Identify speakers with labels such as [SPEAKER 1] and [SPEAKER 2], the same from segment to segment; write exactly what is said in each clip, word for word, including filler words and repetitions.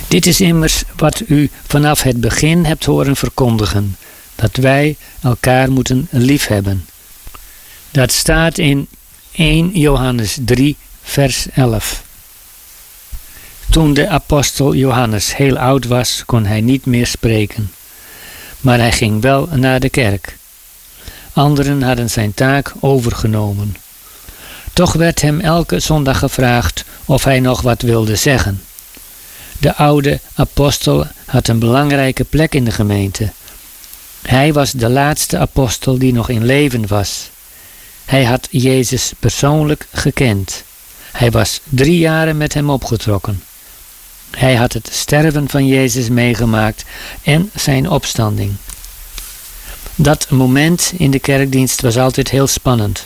[SPEAKER 1] Dit is immers wat u vanaf het begin hebt horen verkondigen, dat wij elkaar moeten liefhebben. Dat staat in eerste Johannes drie, vers elf. Toen de apostel Johannes heel oud was, kon hij niet meer spreken. Maar hij ging wel naar de kerk. Anderen hadden zijn taak overgenomen. Toch werd hem elke zondag gevraagd of hij nog wat wilde zeggen. De oude apostel had een belangrijke plek in de gemeente. Hij was de laatste apostel die nog in leven was. Hij had Jezus persoonlijk gekend. Hij was drie jaren met hem opgetrokken. Hij had het sterven van Jezus meegemaakt en zijn opstanding. Dat moment in de kerkdienst was altijd heel spannend.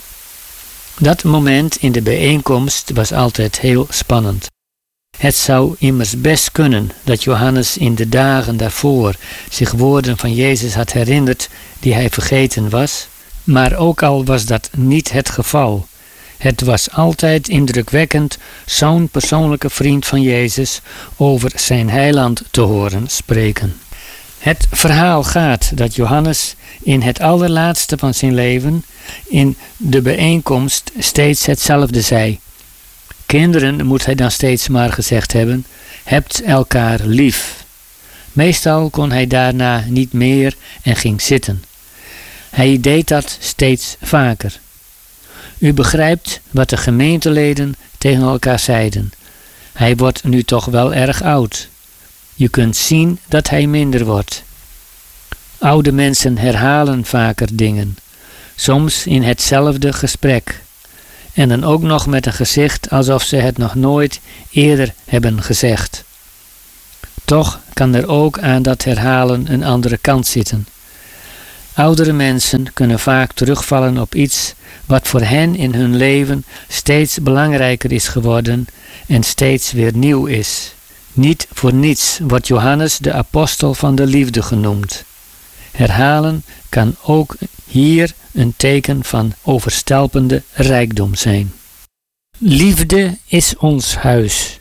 [SPEAKER 1] Dat moment in de bijeenkomst was altijd heel spannend. Het zou immers best kunnen dat Johannes in de dagen daarvoor zich woorden van Jezus had herinnerd die hij vergeten was, maar ook al was dat niet het geval. Het was altijd indrukwekkend zo'n persoonlijke vriend van Jezus over zijn heiland te horen spreken. Het verhaal gaat dat Johannes in het allerlaatste van zijn leven in de bijeenkomst steeds hetzelfde zei. Kinderen, moet hij dan steeds maar gezegd hebben, hebt elkaar lief. Meestal kon hij daarna niet meer en ging zitten. Hij deed dat steeds vaker. U begrijpt wat de gemeenteleden tegen elkaar zeiden. Hij wordt nu toch wel erg oud. Je kunt zien dat hij minder wordt. Oude mensen herhalen vaker dingen, soms in hetzelfde gesprek, en dan ook nog met een gezicht alsof ze het nog nooit eerder hebben gezegd. Toch kan er ook aan dat herhalen een andere kant zitten. Oudere mensen kunnen vaak terugvallen op iets wat voor hen in hun leven steeds belangrijker is geworden en steeds weer nieuw is. Niet voor niets wordt Johannes de apostel van de liefde genoemd. Herhalen kan ook hier een teken van overstelpende rijkdom zijn. Liefde is ons huis.